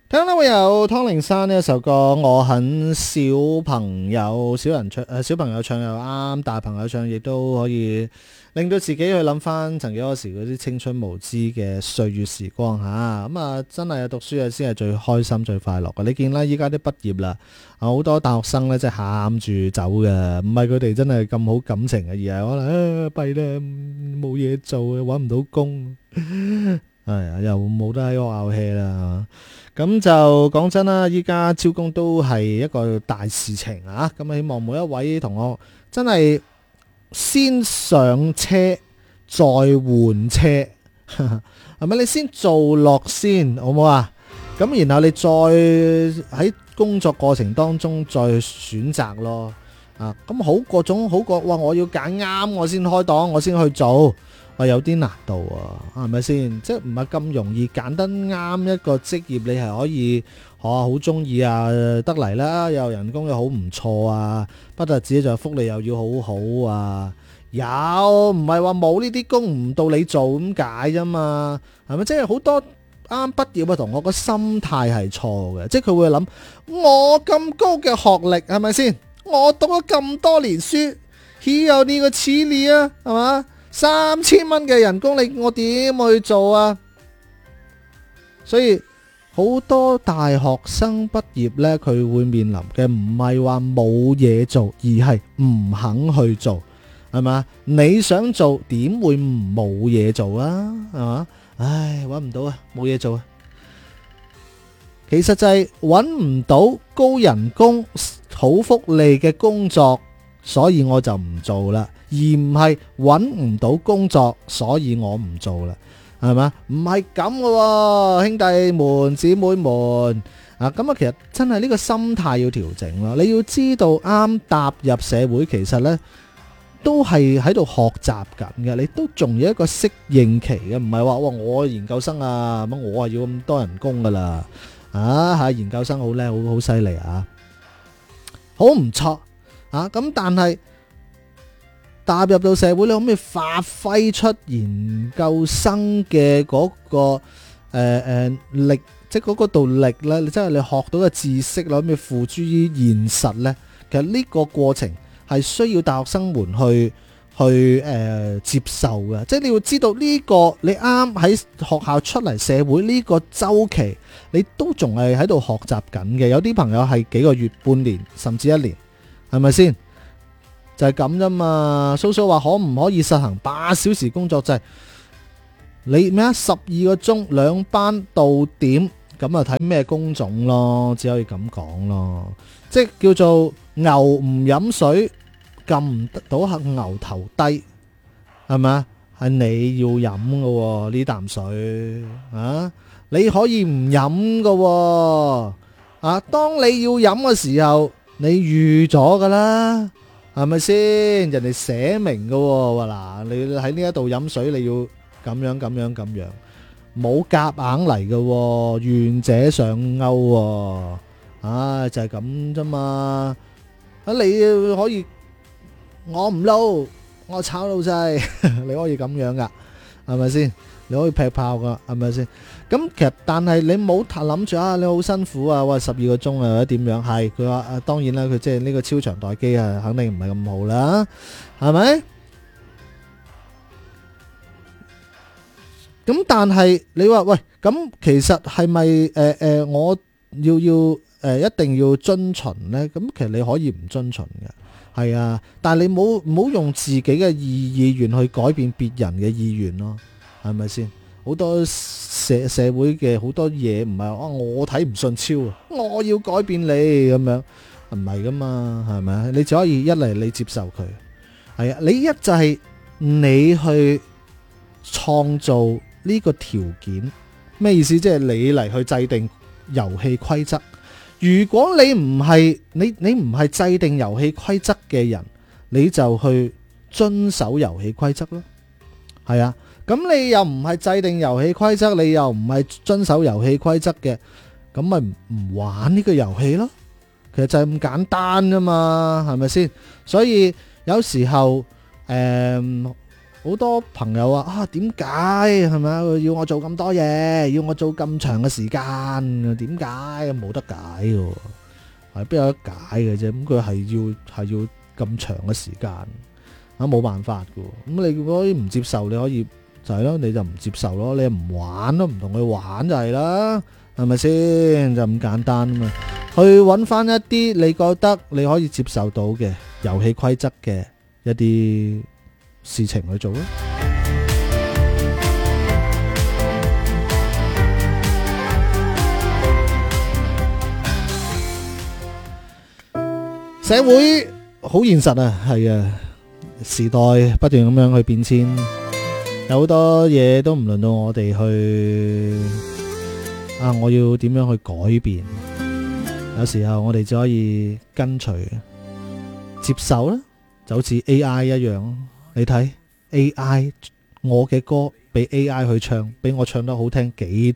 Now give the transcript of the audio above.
聽到會有湯靈山呢一首歌，我很小朋友，小朋友唱又啱，大朋友唱亦都可以令到自己去諗翻曾幾何時嗰啲青春無知嘅歲月時光吓。咁啊，真係讀書啊先係最開心最快樂嘅。你見啦，依家啲畢業啦，好多大學生咧，即係喊住走嘅，唔係佢哋真係咁好感情嘅，而係可能弊啦，冇嘢做啊，搵唔到工。係啊，又冇得喺學校 hea 啦。咁就講真啦，依家招工都係一個大事情啊。咁希望每一位同學真係先上車再換車，係咪？你先做落先，好唔好啊？咁然後你再喺工作過程當中再選擇咯。啊，咁好過哇！我要揀啱我先開檔，我先去做。有啲難度啊，係咪先？即係唔係咁容易揀得啱一個職業，你係可以好中意啊，得嚟啦，又人工又好唔錯啊，不特止就福利又要好好啊，有唔係話冇呢啲工唔到你做咁解啫嘛？係咪？即係好多啱畢業嘅同學個心態係錯嘅，即係佢會諗我咁高嘅學歷係咪先？我讀咗咁多年書，豈有呢個此理啊？係嘛？3000蚊嘅人工，我點去做啊？所以好多大學生畢業呢，佢會面臨嘅唔係話冇嘢做，而係唔肯去做，係嘛？你想做，點會冇嘢做啊？係嘛？唉，搵唔到啊，冇嘢做啊。其實就係搵唔到高人工、好福利嘅工作，所以我就唔做啦。而唔係揾唔到工作，所以我唔做啦，係嘛？唔係咁嘅，兄弟們、姊妹們啊！咁啊，其實真係呢個心態要調整咯。你要知道，啱踏入社會，其實呢都係喺度學習緊嘅，你都仲有一個適應期嘅，唔係話哇我研究生啊，乜我係要咁多人工噶啦啊！係研究生好叻，好犀利啊，好唔錯啊！咁但係踏入到社會，你可唔可以發揮出研究生嘅嗰個力，即係嗰個度力咧？即係你學到嘅知識，可唔可以付諸於現實呢？其實呢個過程係需要大學生們去接受嘅。即係你要知道呢個你啱喺學校出嚟社會呢個週期，你都仲係喺度學習緊嘅。有啲朋友係幾個月、半年甚至1年，係咪先？就係咁啫嘛。蘇蘇話可唔可以實行8小時工作制？你咩啊？12個鐘2班到點，咁啊睇咩工種咯，只可以咁講咯。即係叫做牛唔飲水，撳唔到牛頭低，係咪啊？係你要飲㗎呢啖水啊！你可以唔飲㗎啊！當你要飲嘅時候，你預咗㗎啦。係咪先？人哋寫明嘅話嗱，你喺呢一度飲水，你要咁樣咁樣咁樣，冇夾硬嚟嘅，願者上鈎，就係咁啫嘛。你可以，我唔撈，我炒老細，你可以咁樣噶，係咪先？你可以劈炮噶，係咪先？咁其實但係你冇諗住你好辛苦啊，哇12個鐘啊或者點樣？係佢話當然啦，佢即係呢個超長待機啊，肯定唔係咁好啦，係咪？咁但係你話喂，咁其實係咪我要一定要遵循呢？咁其實你可以唔遵循嘅，係啊，但係你唔好用自己嘅意願去改變別人嘅意願咯。係咪先？好多社會嘅好多嘢唔係我睇唔順超啊，我要改變你咁樣，唔係噶嘛，係咪啊？你只可以一嚟你接受佢，係啊，你一就係你去創造呢個條件，咩意思？即係你嚟去制定遊戲規則。如果你唔係你唔係制定遊戲規則嘅人，你就去遵守遊戲規則咯，係啊。咁你又唔係制定遊戲規則，你又唔係遵守遊戲規則嘅，咁咪唔玩呢個遊戲咯。其實就係咁簡單啫嘛，係咪先？所以有時候好好多朋友啊，點解係咪啊？要我做咁多嘢，要我做咁長嘅時間，點解冇得解嘅？係邊有得解嘅啫？咁佢係要咁長嘅時間，冇辦法嘅。咁你如果唔接受，你可以就係咯，你就唔接受咯，你唔玩咯，唔同佢玩就係啦，係咪先？就咁簡單啊嘛。去揾翻一啲你覺得你可以接受到嘅遊戲規則嘅一啲事情去做咯。社會好現實啊，係啊，時代不斷咁樣去變遷，有好多嘢都唔輪到我哋去我要點樣去改變？有時候我哋只可以跟隨、接受啦，就好似 AI 一樣。你睇 AI，我嘅歌俾 AI 去唱，比我唱得好聽幾多？